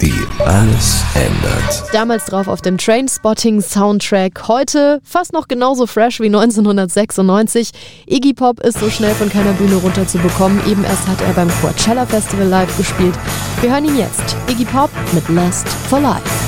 die alles ändert. Damals drauf auf dem Trainspotting-Soundtrack. Heute fast noch genauso fresh wie 1996. Iggy Pop ist so schnell von keiner Bühne runterzubekommen. Eben erst hat er beim Coachella Festival live gespielt. Wir hören ihn jetzt. Iggy Pop mit Last for Life.